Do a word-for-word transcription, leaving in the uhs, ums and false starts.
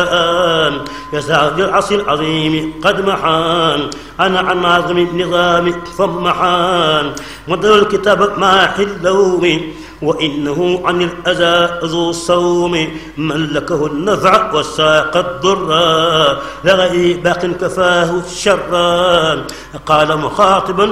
الآن يسعد العصر العظيم قد محان أنا عن ناظم النظام ثم حان مدر الكتاب ماح اللوم وإنه عن الأذى ذو الصوم ملكه النفع والساق الضرا لغي باق كفاه الشرا قال مخاطبا